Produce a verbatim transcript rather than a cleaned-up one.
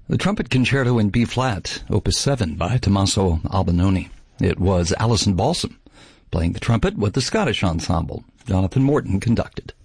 The Trumpet Concerto in B-flat, Opus seven by Tommaso Albinoni. It was Alison Balsam playing the trumpet with the Scottish ensemble. Jonathan Morton conducted.